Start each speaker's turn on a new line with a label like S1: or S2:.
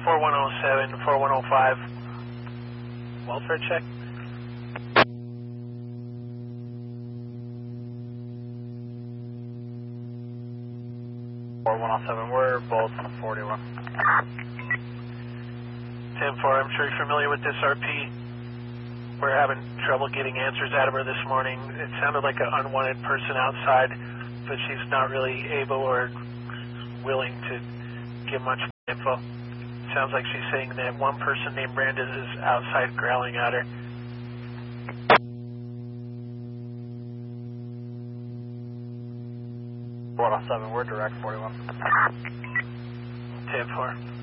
S1: 4107, 4105. Welfare check.
S2: We're both 41.
S1: 10-4, I'm sure you're familiar with this RP. We're having trouble getting answers out of her this morning. It sounded like an unwanted person outside, but she's not really able or willing to give much info. Sounds like she's saying that one person named Brandon is outside growling at her.
S2: We're direct 41.
S1: 10-4.